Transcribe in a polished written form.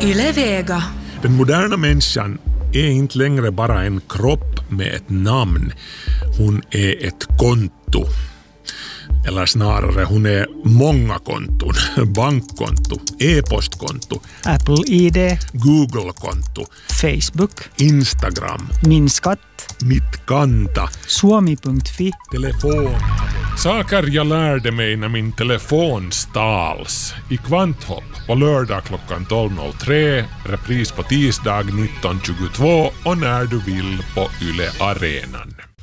Yle Vega. Den moderna människan är inte längre bara en kropp med ett namn. Hon är ett konto. Eller snarare, hon är många konton. Bankkonto, e-postkonto, Apple ID, Google-konto, Facebook, Instagram, Min skatt, Mitt kanta, Suomi.fi. telefon. Saker jag lärde mig när min telefon stals. I Kvanthopp på lördag klockan 12.03, repris på tisdag 19.22 och när du vill på Yle Arenan.